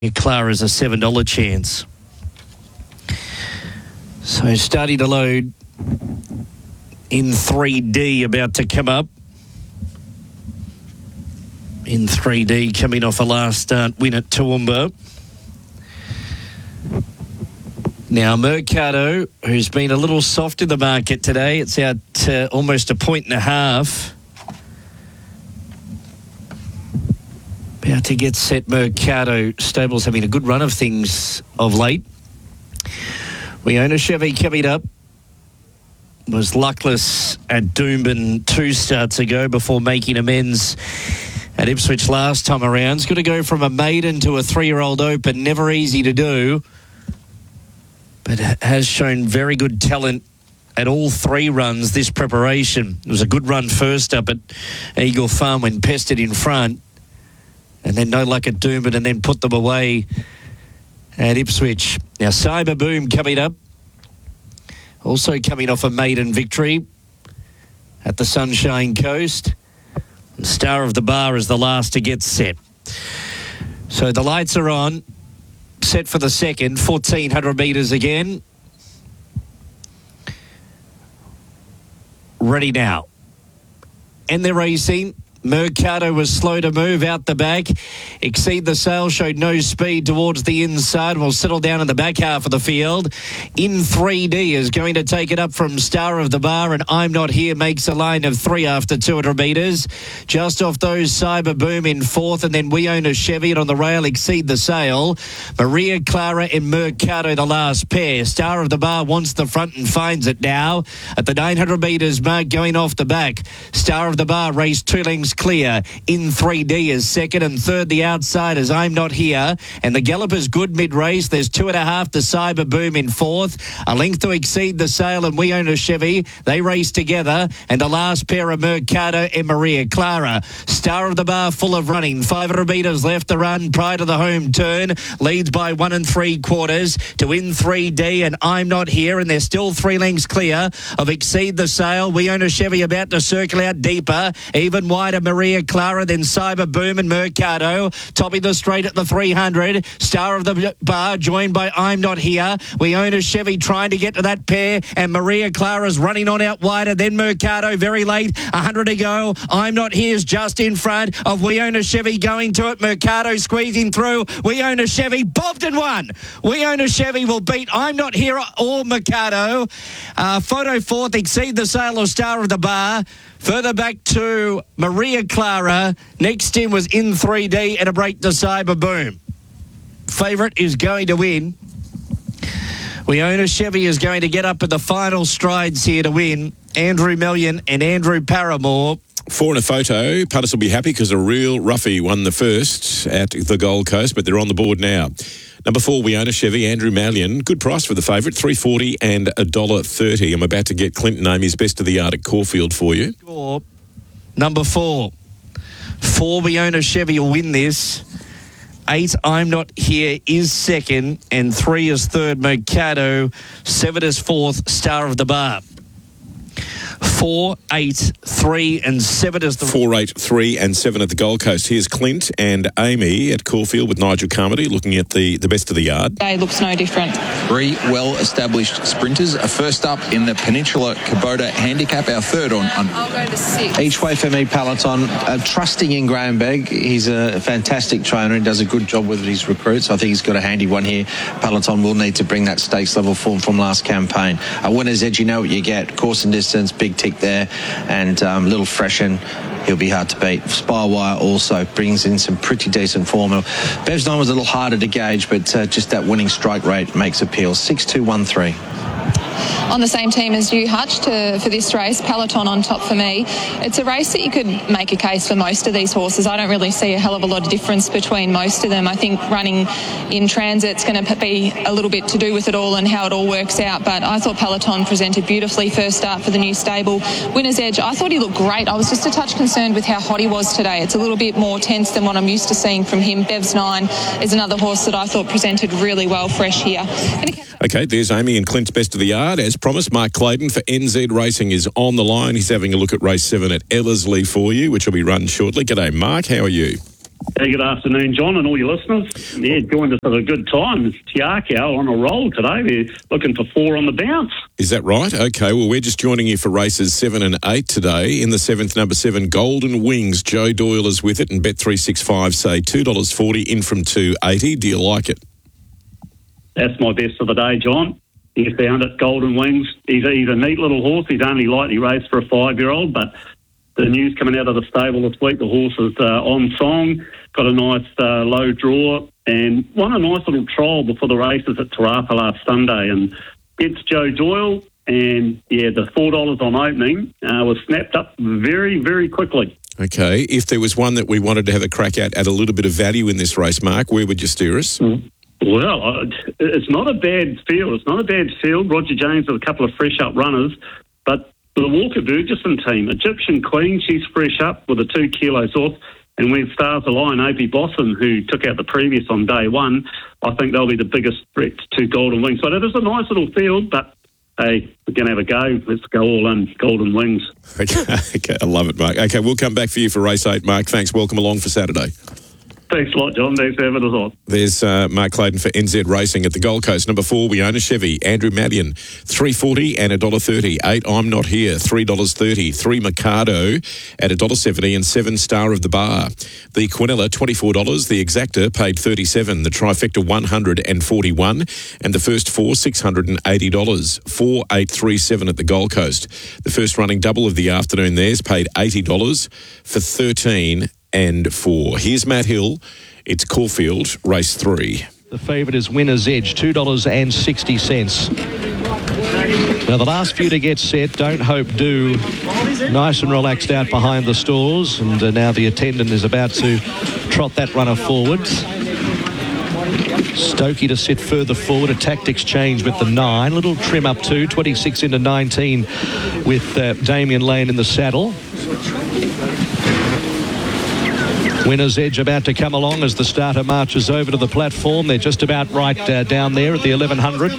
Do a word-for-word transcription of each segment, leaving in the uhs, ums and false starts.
Clara's a seven dollars chance. So starting to load in three D, about to come up. In three D, coming off a last start win at Toowoomba. Now, Mercado, who's been a little soft in the market today, it's out uh, almost a point and a half. About to get set. Mercado Stables having a good run of things of late. We own a Chevy coming up. Was luckless at Doomben two starts ago before making amends at Ipswich last time around. It's going to go from a maiden to a three-year-old open. Never easy to do, but has shown very good talent at all three runs this preparation. It was a good run first up at Eagle Farm when pestered in front, and then no luck at Doomben, and then put them away at Ipswich. Now, Cyber Boom coming up. Also coming off a maiden victory at the Sunshine Coast. And Star of the Bar is the last to get set. So the lights are on. Set for the second. fourteen hundred metres again. Ready now. And they're racing. Mercado was slow to move out the back. Exceed the Sail showed no speed towards the inside. Will settle down in the back half of the field. In three D is going to take it up from Star of the Bar, and I'm Not Here makes a line of three after two hundred metres. Just off those, Cyber Boom in fourth, and then We Own a Chevy, and on the rail, Exceed the Sail. Maria Clara and Mercado the last pair. Star of the Bar wants the front and finds it now. At the nine hundred metres mark going off the back. Star of the Bar raced two lengths clear. In three D is second, and third the outside is I'm Not Here, and the gallop is good mid-race. There's two and a half to Cyber Boom in fourth, a length to Exceed the Sail and We Own a Chevy. They race together, and the last pair of Mercado and Maria Clara. Star of the Bar full of running, five hundred metres left to run prior to the home turn, leads by one and three quarters to In three D and I'm Not Here, and they're still three lengths clear of Exceed the Sail. We Own a Chevy about to circle out deeper, even wider Maria Clara, then Cyber Boom and Mercado. Topping the straight at the three hundred. Star of the Bar joined by I'm Not Here. We Own a Chevy trying to get to that pair, and Maria Clara's running on out wider. Then Mercado very late, one hundred to go. I'm Not Here's just in front of We Own a Chevy going to it. Mercado squeezing through. We Own a Chevy bobbed and won. We Own a Chevy will beat I'm Not Here or Mercado. Uh, photo fourth, Exceed the Sail or Star of the Bar. Further back to Maria Clara. Next in was In three D and a break to Cyber Boom. Favourite is going to win. We Own a Chevy is going to get up at the final strides here to win. Andrew Mellion and Andrew Paramore. Four in a photo. Putters will be happy because a real roughie won the first at the Gold Coast, but they're on the board now. Number four, We Own a Chevy, Andrew Mallion. Good price for the favourite, three forty and one dollar thirty. I'm about to get Clinton Amy's best of the yard at Caulfield for you. Number four. Four, We Own a Chevy will win this. Eight, I'm Not Here is second. And three is third, Mercado. Seven is fourth, Star of the Bar. Four, eight, three, and seven is the... Four, eight, three, and seven at the Gold Coast. Here's Clint and Amy at Caulfield with Nigel Carmody looking at the, the best of the yard. Day looks no different. Three well-established sprinters. A first up in the Peninsula Kubota Handicap, our third on... on. I'll go to six. Each way for me, Peloton. Uh, trusting in Graham Begg. He's a fantastic trainer and does a good job with his recruits. I think he's got a handy one here. Peloton will need to bring that stakes level form from last campaign. A winner's edge, you know what you get. Course and distance, big tick there, and um, little freshen. He'll be hard to beat. Spywire also brings in some pretty decent form. Bev's nine was a little harder to gauge, but uh, just that winning strike rate makes appeal. six two one three. On the same team as you, Hutch, to, for this race. Peloton on top for me. It's a race that you could make a case for most of these horses. I don't really see a hell of a lot of difference between most of them. I think running in transit's going to be a little bit to do with it all and how it all works out, but I thought Peloton presented beautifully first start for the new stable. Winner's Edge, I thought he looked great. I was just a touch concerned with how hot he was today. It's a little bit more tense than what I'm used to seeing from him. Bev's nine is another horse that I thought presented really well fresh here. Okay, there's Amy and Clint's best of the yard. As promised, Mark Clayton for N Z Racing is on the line. He's having a look at race seven at Ellerslie for you, which will be run shortly. G'day, Mark. How are you? Hey, good afternoon, John, and all your listeners. Yeah, joined us at a good time. It's Tiakau on a roll today. They're looking for four on the bounce. Is that right? Okay, well, we're just joining you for races seven and eight today. In the seventh, number seven, Golden Wings. Joe Doyle is with it, and Bet three sixty-five say two dollars forty in from two eighty. Do you like it? That's my best of the day, John. You found it, Golden Wings. He's a, he's a neat little horse. He's only lightly raced for a five-year-old, but the news coming out of the stable this week, the horse is uh, on song, got a nice uh, low draw, and won a nice little trial before the races at Te Rapa last Sunday. And it's Joe Doyle, and yeah, the four dollars on opening uh, was snapped up very, very quickly. Okay, if there was one that we wanted to have a crack at at a little bit of value in this race, Mark, where would you steer us? Mm. Well, it's not a bad field. It's not a bad field. Roger James with a couple of fresh up runners, but the Walker Burgesson team, Egyptian Queen, she's fresh up with a two kilos off. And when Stars Align, A P Boston, who took out the previous on day one, I think they'll be the biggest threat to Golden Wings. So it is a nice little field, but hey, we're going to have a go. Let's go all in, Golden Wings. Okay, okay, I love it, Mark. Okay, we'll come back for you for race eight, Mark. Thanks. Welcome along for Saturday. Thanks a lot, John. Thanks for having us on. There's uh, Mark Clayton for N Z Racing at the Gold Coast. Number four, We Own a Chevy. Andrew Mallion, three forty and one dollar thirty. Eight, I'm Not Here, three dollars thirty. Three, Mikado at one dollar seventy. And seven, Star of the Bar. The Quinella, twenty-four dollars. The Exacta paid thirty-seven. The Trifecta, one hundred forty-one. And the first four, six hundred eighty dollars. Four, eight, three, seven at the Gold Coast. The first running double of the afternoon there's paid eighty dollars for thirteen and four. Here's Matt Hill. It's Caulfield, race three. The favourite is Winner's Edge, two dollars sixty. Now, the last few to get set, Don't Hope Do, nice and relaxed out behind the stalls, and uh, now the attendant is about to trot that runner forwards. Stokey to sit further forward, a tactics change with the nine, little trim up to twenty-six into nineteen with uh, Damien Lane in the saddle. Winner's Edge about to come along as the starter marches over to the platform. They're just about right uh, down there at the eleven hundred.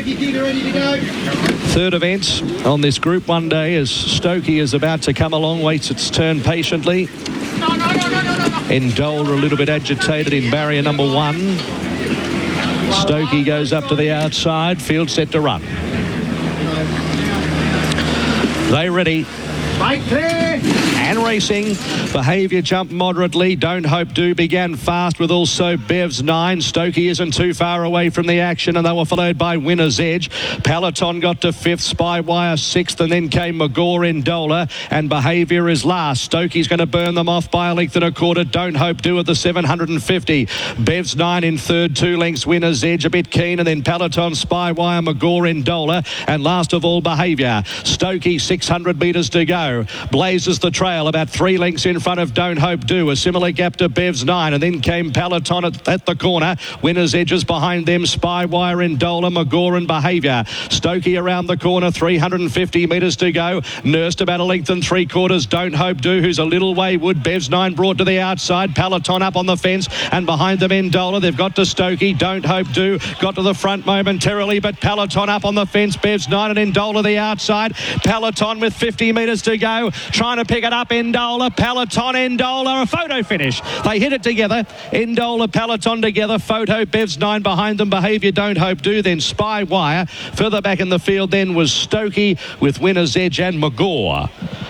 Third event on this Group one day as Stokey is about to come along, waits its turn patiently. Endola a little bit agitated in barrier number one. Stokey goes up to the outside, field set to run. They ready. Right clear. And racing. Behaviour jumped moderately. Don't Hope Do began fast with also Bev's nine. Stokey isn't too far away from the action, and they were followed by Winner's Edge. Peloton got to fifth, Spywire sixth, and then came Magor Endola, and Behaviour is last. Stokey's going to burn them off by a length and a quarter. Don't Hope Do at the seven hundred fifty. Bev's nine in third, two lengths. Winner's Edge a bit keen, and then Peloton, Spywire, Magor Endola, and last of all Behaviour. Stokey six hundred metres to go. Blazes the trail about three lengths in front of Don't Hope Do. A similar gap to Bev's nine, and then came Peloton at, at the corner. Winner's Edges behind them. Spywire, Endola, Magor and Behaviour. Stokey around the corner, three hundred fifty metres to go. Nursed about a length and three quarters. Don't Hope Do, who's a little wayward. Bev's nine brought to the outside. Peloton up on the fence, and behind them Endola. They've got to Stokey. Don't Hope Do got to the front momentarily, but Peloton up on the fence. Bev's nine and Endola the outside. Peloton with fifty metres to go, trying to pick it up. Endola, Peloton, Endola, a photo finish. They hit it together. Endola, Peloton together. Photo, Bev's nine behind them. Behaviour, Don't Hope Do. Then Spywire. Further back in the field then was Stokey with Winner's Edge and Magor.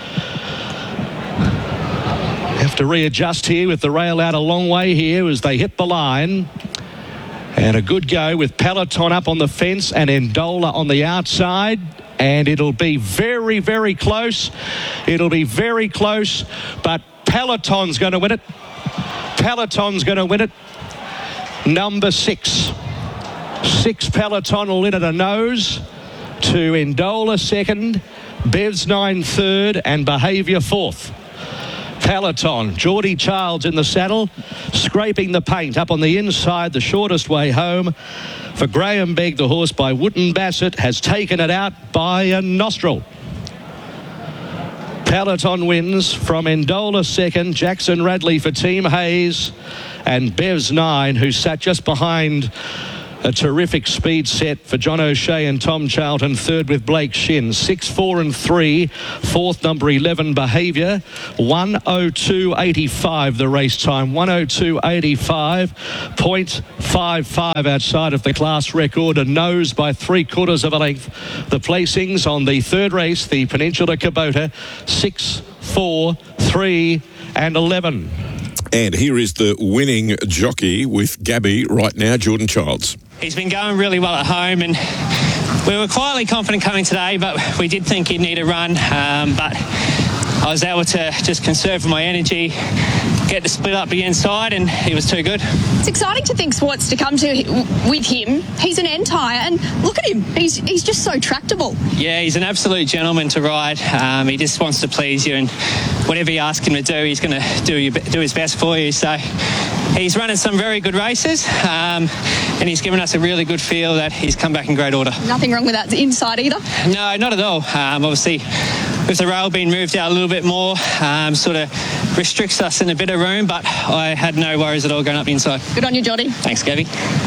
Have to readjust here with the rail out a long way here as they hit the line. And a good go with Peloton up on the fence and Endola on the outside. And it'll be very, very close. It'll be very close, but Peloton's going to win it. Peloton's going to win it. Number six. Six Peloton will in at a nose. To Endola second. Bev's nine third and Behaviour fourth. Peloton, Geordie Childs in the saddle, scraping the paint up on the inside, the shortest way home. For Graham Begg, the horse by Wooten Bassett has taken it out by a nostril. Peloton wins from Endola second, Jackson Radley for Team Hayes, and Bev's nine, who sat just behind A terrific speed set for John O'Shea and Tom Charlton, third with Blake Shin. Six, four and three. Fourth, number eleven, Behaviour. one oh two eighty-five the race time. one oh two eighty-five point five five outside of the class record. A nose by three quarters of a length. The placings on the third race, the Peninsula Kubota, six, four, three and eleven. And here is the winning jockey with Gabby right now, Jordan Childs. He's been going really well at home, and we were quietly confident coming today, but we did think he'd need a run. Um, but I was able to just conserve my energy, get the split up the inside, and he was too good. It's exciting to think what's to come to with him. He's an end-tire, and look at him. He's he's just so tractable. Yeah, he's an absolute gentleman to ride. Um, he just wants to please you, and whatever you ask him to do, he's going to do you, do his best for you. So he's running some very good races, um, and he's given us a really good feel that he's come back in great order. Nothing wrong with that inside either? No, not at all. Um, obviously, with the rail being moved out a little bit more, um, sort of restricts us in a bit of room, but I had no worries at all going up the inside. Good on you, Jodie. Thanks, Gabby.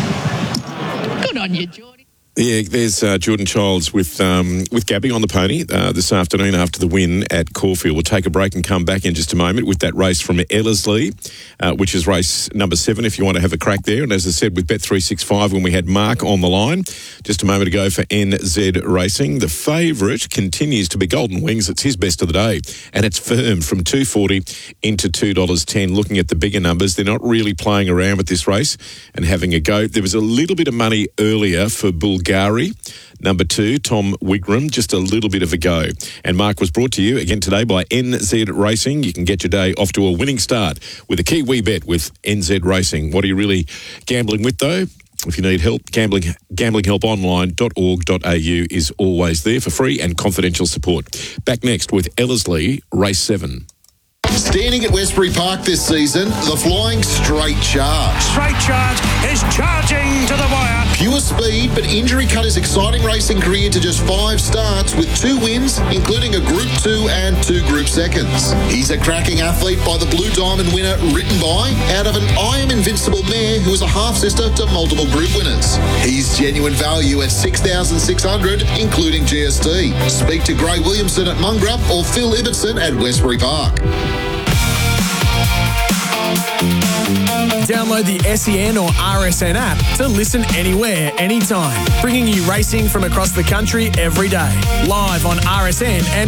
Good on you, Jodie. Yeah, there's uh, Jordan Childs with um, with Gabby on the pony uh, this afternoon after the win at Caulfield. We'll take a break and come back in just a moment with that race from Ellerslie, uh, which is race number seven if you want to have a crack there. And as I said, with Bet three sixty-five, when we had Mark on the line just a moment ago for N Z Racing, the favourite continues to be Golden Wings. It's his best of the day, and it's firm from two forty into two dollars ten. Looking at the bigger numbers, they're not really playing around with this race and having a go. There was a little bit of money earlier for Bulgari. Number two, Tom Wigram, just a little bit of a go. And Mark was brought to you again today by N Z Racing. You can get your day off to a winning start with a Kiwi bet with N Z Racing. What are you really gambling with, though? If you need help, gambling gambling help online dot org dot a u is always there for free and confidential support. Back next with Ellerslie, race seven. Standing at Westbury Park this season, the Flying Straight Charge. Straight Charge is charging to the wire. Pure speed, but injury cut his exciting racing career to just five starts with two wins, including a Group two and two Group seconds. He's a cracking athlete by the Blue Diamond winner Written By, out of an I Am Invincible mare who is a half-sister to multiple Group winners. He's genuine value at six thousand six hundred dollars, including G S T. Speak to Gray Williamson at Mungrup or Phil Ibbotson at Westbury Park. Download the S E N or R S N app to listen anywhere, anytime, bringing you racing from across the country every day, live on R S N and